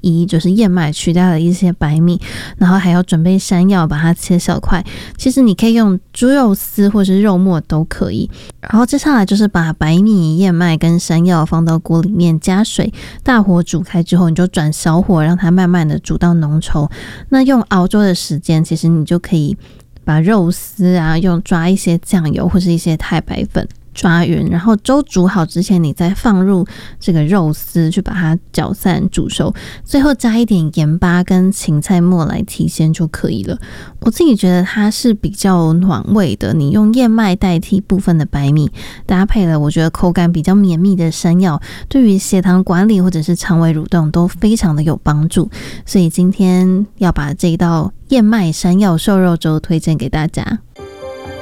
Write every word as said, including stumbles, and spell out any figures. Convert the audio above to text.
以就是燕麦取代了一些白米，然后还要准备山药把它切小块，其实你可以用猪肉丝或是肉末都可以。然后接下来就是把白米、燕麦跟山药放到锅里面加水，大火煮开之后你就转小火让它慢慢的煮到浓稠。那用熬粥的时间，其实你就可以把肉丝啊用抓一些酱油或是一些太白粉抓匀，然后粥煮好之前你再放入这个肉丝去把它搅散煮熟，最后加一点盐巴跟芹菜末来提鲜就可以了。我自己觉得它是比较暖胃的，你用燕麦代替部分的白米，搭配了我觉得口感比较绵密的山药，对于血糖管理或者是肠胃蠕动都非常的有帮助，所以今天要把这一道燕麦山药瘦肉粥推荐给大家。